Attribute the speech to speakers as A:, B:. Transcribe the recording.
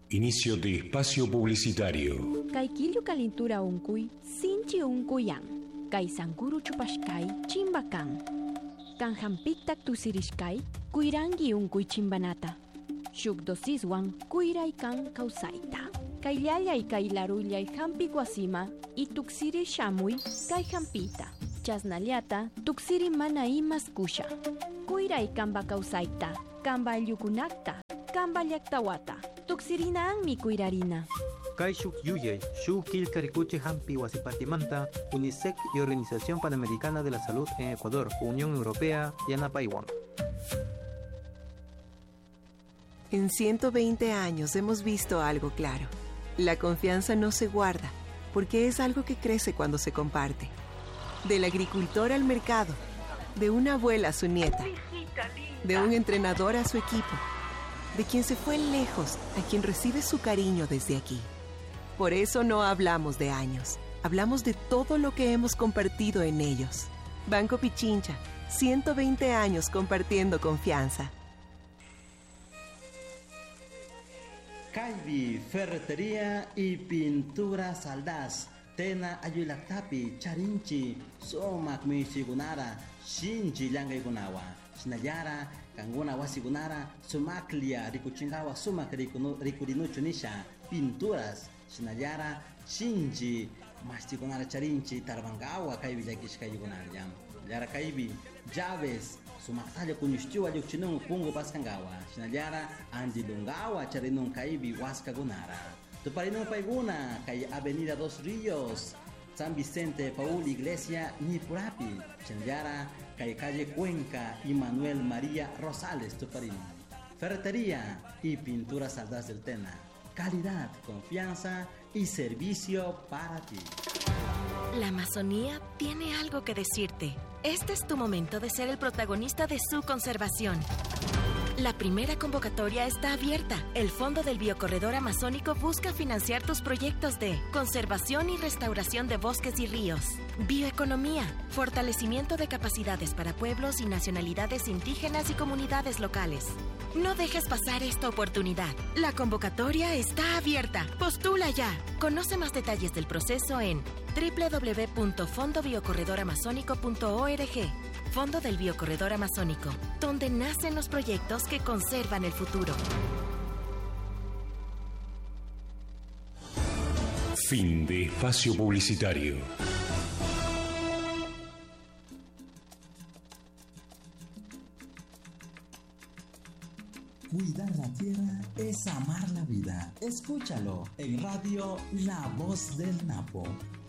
A: Inicio de espacio publicitario.
B: Kaikillo calintura uncuy, sinchi uncuyan. Kai sankuru chupashkai, chimbakan. Kanjampiktak tusirishkai, kuirangi uncuy chimbanata. Shukdosiswan, kuiraikan kausaita. Kaillallay kailarullay hampi guasima, y tuksiri shamuy, kai hampita. Chasnallata, tuksiri mana imas kusha. Kuiraikan bakausaita, kamba yukunakta, kamba llaktawata. Tuksirinaang mi kuirarina.
C: Kay shuk yuyay, shuk kilkarikuche hampi wasipatimanta, UNICEF y Organización Panamericana de la Salud en Ecuador, Unión Europea, Yanapaywan.
D: En 120 años hemos visto algo claro. La confianza no se guarda, porque es algo que crece cuando se comparte. Del agricultor al mercado, de una abuela a su nieta, de un entrenador a su equipo, de quien se fue lejos a quien recibe su cariño desde aquí. Por eso no hablamos de años, hablamos de todo lo que hemos compartido en ellos. Banco Pichincha, 120 años compartiendo confianza.
E: Kaibi, ferretería y pintura Saldaz. Tena ayulaktapi, charinchi, somak misigunara, shinji llangaykunawa. Shinallara, kanguna wasigunara, sumaklia, rikuchingawa, sumak rikurinuchu nisha, pinturas. Shinallara, shinji, mastigunara charinchi, tarbangawa, kaibi yakishkayugunara jam. Llara kaibi, llaves, sumaktalyo kunyushtiwa yukchinungu pungu paskangawa. Shinallara, andilungawa, charinun kaibi waskagunara. Tuparinun paiguna, kay Avenida Dos Ríos, San Vicente Paul Iglesia, Nipurapi, Chenayara, kay calle Cuenca y Manuel María Rosales, Tuparinun. Ferretería y pintura Saldaz del Tena. Calidad, confianza y servicio para ti.
F: La Amazonía tiene algo que decirte. Este es tu momento de ser el protagonista de su conservación. La primera convocatoria está abierta. El Fondo del Biocorredor Amazónico busca financiar tus proyectos de conservación y restauración de bosques y ríos, bioeconomía, fortalecimiento de capacidades para pueblos y nacionalidades indígenas y comunidades locales. No dejes pasar esta oportunidad. La convocatoria está abierta. Postula ya. Conoce más detalles del proceso en www.fondobiocorredoramazónico.org. Fondo del Biocorredor Amazónico, donde nacen los proyectos que conservan el futuro.
A: Fin de espacio publicitario.
G: Cuidar la tierra es amar la vida. Escúchalo en Radio La Voz del Napo.